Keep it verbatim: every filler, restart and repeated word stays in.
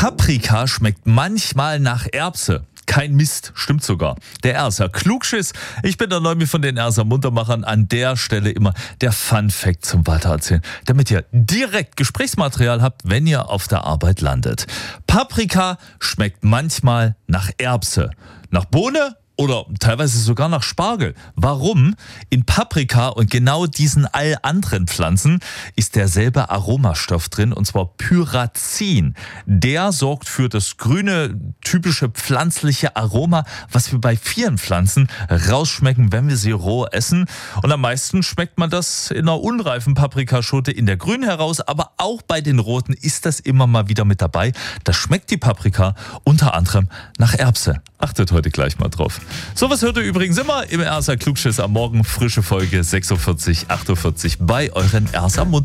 Paprika schmeckt manchmal nach Erbse. Kein Mist, stimmt sogar. Der Erser Klugschiss. Ich bin der Neumi von den Erser Muntermachern. An der Stelle immer der Fun-Fact zum Weitererzählen, damit ihr direkt Gesprächsmaterial habt, wenn ihr auf der Arbeit landet. Paprika schmeckt manchmal nach Erbse, nach Bohne oder teilweise sogar nach Spargel. Warum? In Paprika und genau diesen all anderen Pflanzen ist derselbe Aromastoff drin, und zwar Pyrazin. Der sorgt für das grüne, typische pflanzliche Aroma, was wir bei vielen Pflanzen rausschmecken, wenn wir sie roh essen. Und am meisten schmeckt man das in einer unreifen Paprikaschote in der grünen heraus, aber auch bei den roten ist das immer mal wieder mit dabei. Da schmeckt die Paprika unter anderem nach Erbse. Achtet heute gleich mal drauf. Sowas hört ihr übrigens immer im Erser Klugschiss am Morgen. Frische Folge sechs Uhr vierzig, acht Uhr vierzig bei euren Erser Mund.